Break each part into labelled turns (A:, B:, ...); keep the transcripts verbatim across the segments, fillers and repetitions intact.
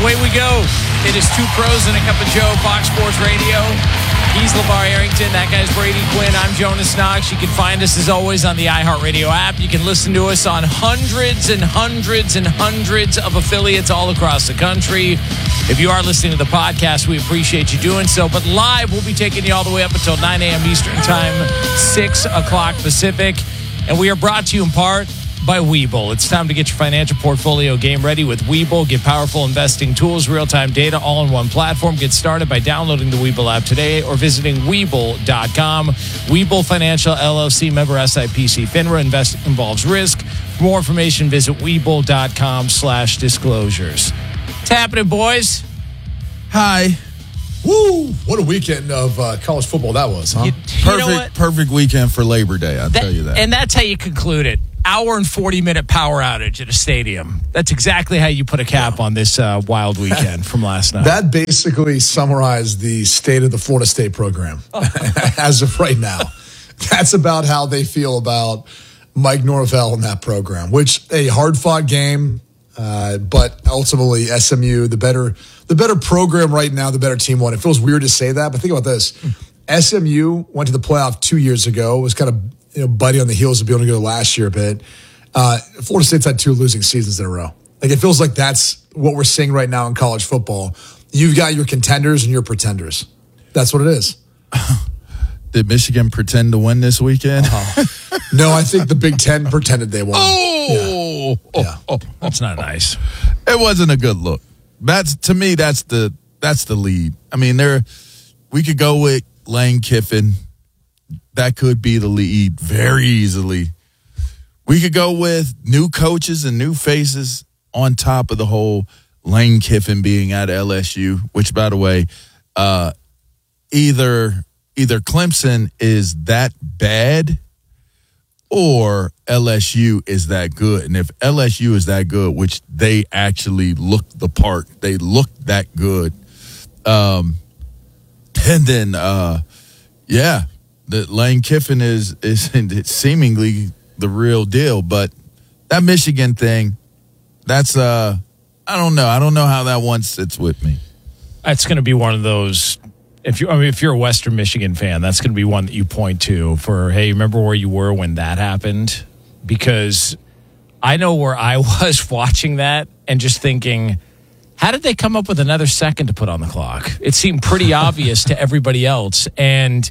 A: away we go. It is Two Pros and a Cup of Joe, Fox Sports Radio. He's LeVar Arrington. That guy's Brady Quinn. I'm Jonas Knox. You can find us, as always, on the iHeartRadio app. You can listen to us on hundreds and hundreds and hundreds of affiliates all across the country. If you are listening to the podcast, we appreciate you doing so. But live, we'll be taking you all the way up until nine a.m. Eastern Time, six o'clock Pacific. And we are brought to you in part by Webull. It's time to get your financial portfolio game ready with Webull. Get powerful investing tools, real-time data, all in one platform. Get started by downloading the Webull app today or visiting Webull dot com. Webull Financial, L L C, member S I P C FINRA. Investing involves risk. For more information, visit Webull dot com slash disclosures. What's happening, boys?
B: Hi.
C: Woo! What a weekend of uh, college football that was, huh?
A: You, you
B: perfect,
A: know what?
B: perfect weekend for Labor Day, I'll
A: That-
B: tell you that.
A: And that's how you conclude it. Hour and forty minute power outage at a stadium. That's exactly how you put a cap on this uh, wild weekend from last night.
C: That basically summarized the state of the Florida State program as of right now. That's about how they feel about Mike Norvell and that program, which a hard-fought game, uh, but ultimately S M U, the better the better program right now, the better team won. It feels weird to say that, but think about this. S M U went to the playoff two years ago, was kind of you know, buddy on the heels of being able to go last year a bit. Uh, Florida State's had two losing seasons in a row. Like, it feels like that's what we're seeing right now in college football. You've got your contenders and your pretenders. That's what it is.
B: Did Michigan pretend to win this weekend?
C: Uh-huh. No, I think the Big Ten pretended they won.
B: Oh,
C: Yeah. Yeah.
B: oh,
A: That's not nice.
B: It wasn't a good look. That's to me. That's the that's the lead. I mean, there we could go with Lane Kiffin. That could be the lead very easily. We could go with new coaches and new faces on top of the whole Lane Kiffin being at L S U, which, by the way, uh, either either Clemson is that bad or L S U is that good. And if L S U is that good, which they actually look the part, they look that good. Um, and then, uh, yeah. That Lane Kiffin is is seemingly the real deal, but that Michigan thing, that's uh, I don't know, I don't know how that one sits with me.
A: That's going to be one of those. If you, I mean, if you're a Western Michigan fan, that's going to be one that you point to for, hey, remember where you were when that happened? Because I know where I was watching that and just thinking, how did they come up with another second to put on the clock? It seemed pretty obvious to everybody else, and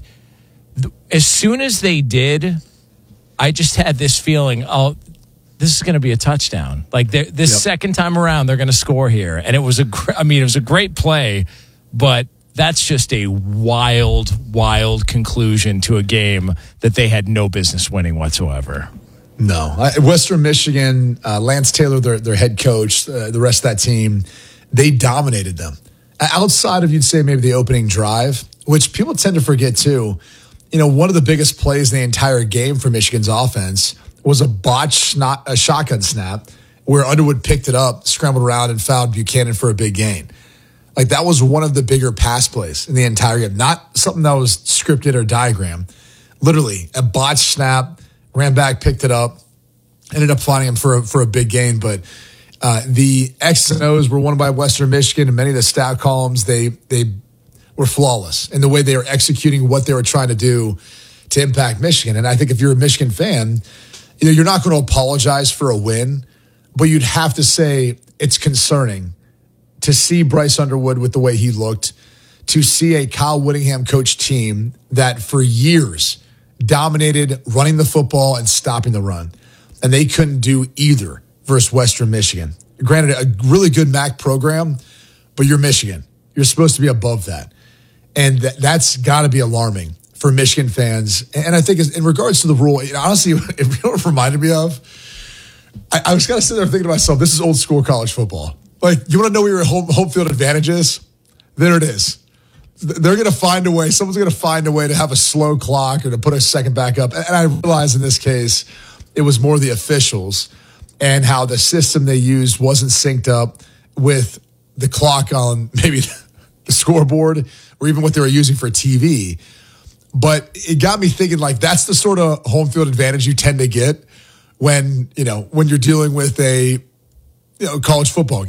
A: as soon as they did, I just had this feeling, oh, this is going to be a touchdown. Like this yep. second time around, they're going to score here. And it was a, gr- I mean, it was a great play, but that's just a wild, wild conclusion to a game that they had no business winning whatsoever.
C: No. I, Western Michigan, uh, Lance Taylor, their, their head coach, uh, the rest of that team, they dominated them. Outside of, you'd say, maybe the opening drive, which people tend to forget too. You know, one of the biggest plays in the entire game for Michigan's offense was a botched snot, a shotgun snap where Underwood picked it up, scrambled around, and fouled Buchanan for a big gain. Like, that was one of the bigger pass plays in the entire game. Not something that was scripted or diagrammed. Literally, a botched snap, ran back, picked it up, ended up finding him for a, for a big gain. But uh, the X's and O's were won by Western Michigan, and many of the stat columns, they they were flawless in the way they were executing what they were trying to do to impact Michigan. And I think if you're a Michigan fan, you know, you're not going to apologize for a win, but you'd have to say it's concerning to see Bryce Underwood with the way he looked, to see a Kyle Whittingham coached team that for years dominated running the football and stopping the run. And they couldn't do either versus Western Michigan. Granted, a really good M A C program, but you're Michigan. You're supposed to be above that. And th- that's got to be alarming for Michigan fans. And I think in regards to the rule, honestly, if you know what it reminded me of, I, I was kind of sitting there thinking to myself, this is old school college football. Like, you want to know where your home, home field advantage is? There it is. They're going to find a way. Someone's going to find a way to have a slow clock or to put a second back up. And I realize in this case, it was more the officials and how the system they used wasn't synced up with the clock on maybe the scoreboard or even what they were using for T V. But it got me thinking, like, that's the sort of home field advantage you tend to get when, you know, when you're dealing with a, you know, college football game.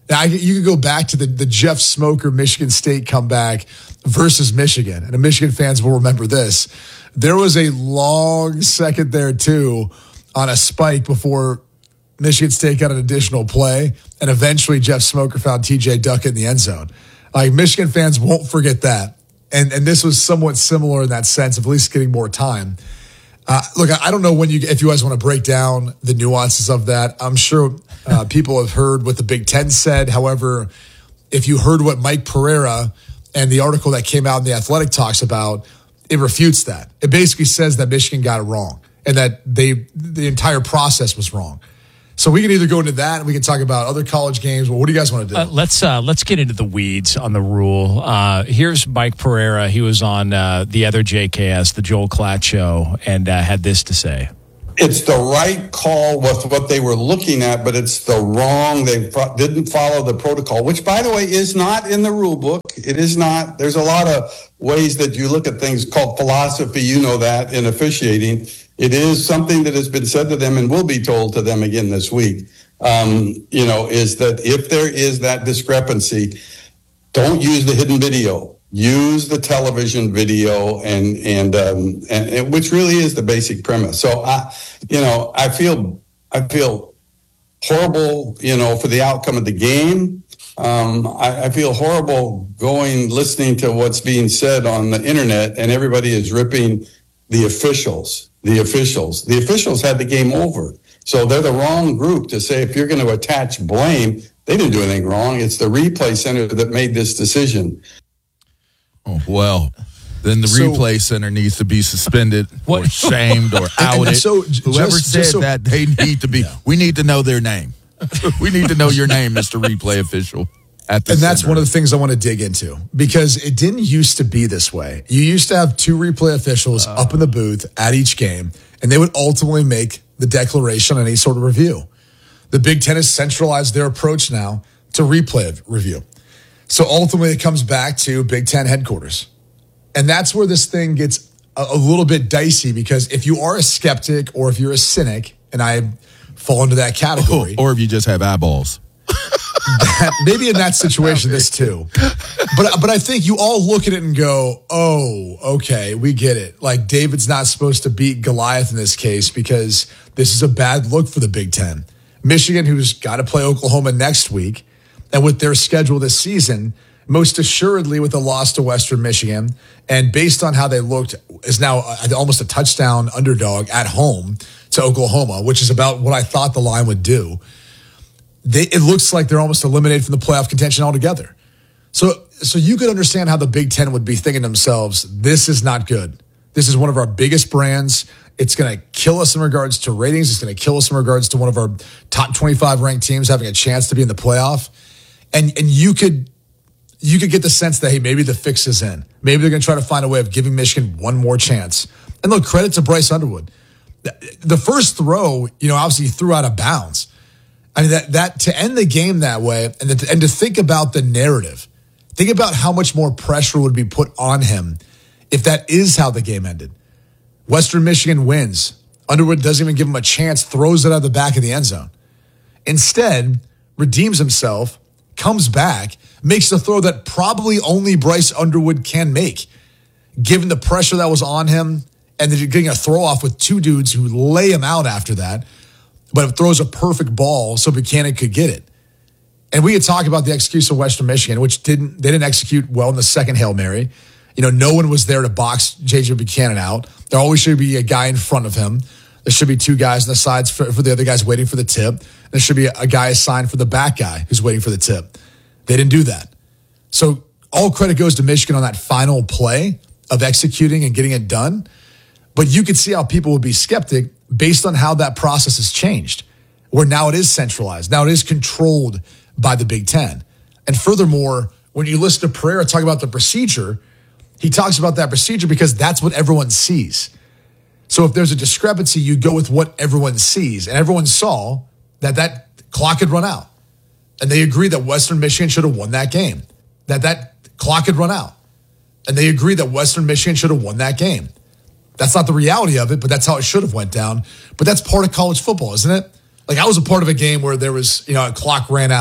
C: Now, I, you could go back to the, the Jeff Smoker Michigan State comeback versus Michigan, and the Michigan fans will remember this. There was a long second there, too, on a spike before Michigan State got an additional play, and eventually Jeff Smoker found T J Duckett in the end zone. Like, Michigan fans won't forget that. And and this was somewhat similar in that sense of at least getting more time. Uh, look, I don't know when you if you guys want to break down the nuances of that. I'm sure uh, people have heard what the Big Ten said. However, if you heard what Mike Pereira and the article that came out in The Athletic talks about, it refutes that. It basically says that Michigan got it wrong and that they the entire process was wrong. So we can either go into that and we can talk about other college games. Well, what do you guys want to do?
A: Uh, let's uh, let's get into the weeds on the rule. Uh, here's Mike Pereira. He was on uh, the other J K S, the Joel Klatt Show, and uh, had this to say.
D: It's the right call with what they were looking at, but it's the wrong. They fo- didn't follow the protocol, which, by the way, is not in the rule book. It is not. There's a lot of ways that you look at things called philosophy. You know that in officiating. It is something that has been said to them and will be told to them again this week, um, you know, is that if there is that discrepancy, don't use the hidden video. Use the television video, and and, um, and and which really is the basic premise. So I, you know, I feel I feel horrible, you know, for the outcome of the game. Um, I, I feel horrible going listening to what's being said on the internet, and everybody is ripping the officials. The officials, the officials had the game over. So they're the wrong group to say if you're going to attach blame, they didn't do anything wrong. It's the replay center that made this decision.
B: Oh, well, then the
C: So-
B: replay center needs to be suspended
A: What?
B: or shamed or outed.
C: so, j-
B: Whoever
C: just-
B: said
C: just so-
B: that, they need to be. We need to know their name. We need to know your name, Mister Replay Official. At the
C: And that's
B: center.
C: one of the things I want to dig into because it didn't used to be this way. You used to have two replay officials uh, up in the booth at each game, and they would ultimately make the declaration on any sort of review. The Big Ten has centralized their approach now to replay review. So ultimately it comes back to Big Ten headquarters. And that's where this thing gets a, a little bit dicey because if you are a skeptic or if you're a cynic, and I fall into that category.
B: or if you just have eyeballs.
C: Maybe in that situation, this too. But but I think you all look at it and go, oh, okay, we get it. Like David's not supposed to beat Goliath in this case because this is a bad look for the Big Ten. Michigan, who's got to play Oklahoma next week, and with their schedule this season, most assuredly with a loss to Western Michigan, and based on how they looked, is now almost a touchdown underdog at home to Oklahoma, which is about what I thought the line would do. They, it looks like they're almost eliminated from the playoff contention altogether. So, so you could understand how the Big Ten would be thinking to themselves, this is not good. This is one of our biggest brands. It's going to kill us in regards to ratings. It's going to kill us in regards to one of our top twenty-five ranked teams having a chance to be in the playoff. And and you could you could get the sense that, hey, maybe the fix is in. Maybe they're going to try to find a way of giving Michigan one more chance. And look, credit to Bryce Underwood. The first throw, you know, obviously he threw out of bounds. I mean, that, that to end the game that way and, the, and to think about the narrative, think about how much more pressure would be put on him if that is how the game ended. Western Michigan wins. Underwood doesn't even give him a chance, throws it out of the back of the end zone. Instead, redeems himself, comes back, makes the throw that probably only Bryce Underwood can make, given the pressure that was on him and then you're getting a throw off with two dudes who lay him out after that. But it throws a perfect ball so Buchanan could get it. And we could talk about the execution of Western Michigan, which didn't they didn't execute well in the second Hail Mary. You know, no one was there to box J J Buchanan out. There always should be a guy in front of him. There should be two guys on the sides for, for the other guys waiting for the tip. There should be a, a guy assigned for the back guy who's waiting for the tip. They didn't do that. So all credit goes to Michigan on that final play of executing and getting it done. But you could see how people would be skeptic based on how that process has changed, where now it is centralized. Now it is controlled by the Big Ten. And furthermore, when you listen to Pereira talk about the procedure, he talks about that procedure because that's what everyone sees. So if there's a discrepancy, you go with what everyone sees. And everyone saw that that clock had run out. And they agreed that Western Michigan should have won that game, that that clock had run out. And they agreed that Western Michigan should have won that game. That's not the reality of it, but that's how it should have went down. But that's part of college football, isn't it? Like I was a part of a game where there was, you know, a clock ran out.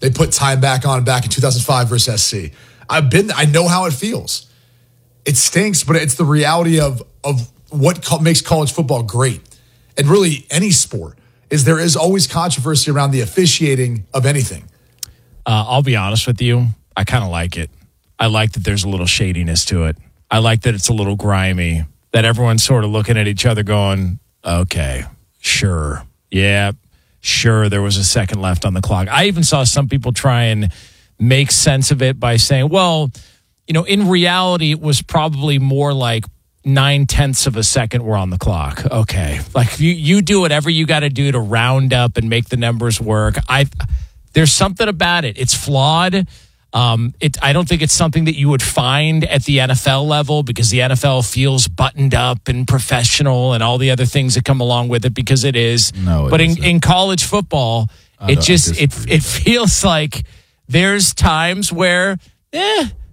C: they put time back on back in two thousand five versus S C. I've been, I know how it feels. It stinks, but it's the reality of, of what co- makes college football great. And really any sport is there is always controversy around the officiating of anything.
A: Uh, I'll be honest with you. I kind of like it. I like that there's a little shadiness to it. I like that it's a little grimy, that everyone's sort of looking at each other going, okay, sure. Yeah, sure, there was a second left on the clock. I even saw some people try and make sense of it by saying, well, you know, in reality, it was probably more like nine tenths of a second were on the clock. Okay. Like you, you do whatever you got to do to round up and make the numbers work. I, there's something about it. It's flawed. Um, it, I don't think it's something that you would find at the N F L level because the N F L feels buttoned up and professional and all the other things that come along with it because it is.
B: No, it
A: but in,
B: isn't.
A: in college football,
B: I
A: it
B: don't- I
A: just it
B: disagree.
A: it feels like there's times where, eh,